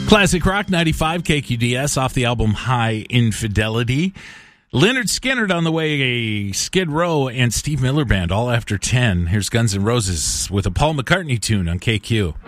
Classic Rock 95 KQDS off the album High Infidelity. Lynyrd Skynyrd on the way, Skid Row, and Steve Miller Band all after 10. Here's Guns N' Roses with a Paul McCartney tune on KQ.